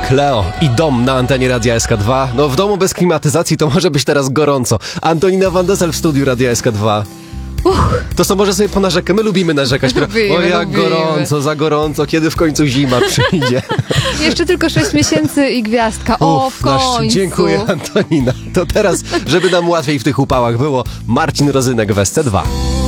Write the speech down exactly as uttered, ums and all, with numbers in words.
Cleo i Dom na antenie Radia S K dwa. No w domu bez klimatyzacji to może być teraz gorąco. Antonina Van Dessel w studiu Radia S K dwa. Uch. To co, może sobie ponarzekać? My lubimy narzekać. Lubimy, o jak lubimy. gorąco, za gorąco, kiedy w końcu zima przyjdzie. Jeszcze tylko sześć miesięcy i gwiazdka. O, Uf, w końcu. nasz- Dziękuję, Antonina. To teraz, żeby nam łatwiej w tych upałach było, Marcin Rozynek w S C dwa.